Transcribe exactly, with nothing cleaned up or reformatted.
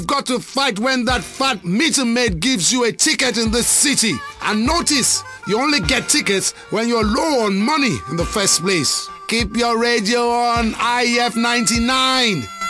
Got to fight when that fat meter maid gives you a ticket in the city. And notice, you only get tickets when you're low on money in the first place. Keep your radio on I F ninety-nine.